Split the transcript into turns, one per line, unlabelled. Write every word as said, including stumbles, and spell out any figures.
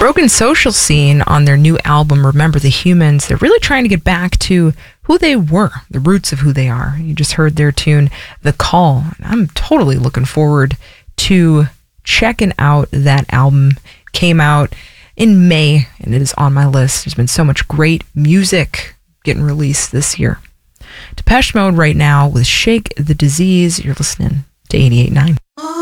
Broken Social Scene, on their new album, Remember the Humans, they're really trying to get back to who they were, the roots of who they are. You just heard their tune, The Call. I'm totally looking forward to checking out that album. Came out in May, and it is on my list. There's been so much great music getting released this year. Depeche Mode right now with Shake the Disease. You're listening to eighty-eight point nine.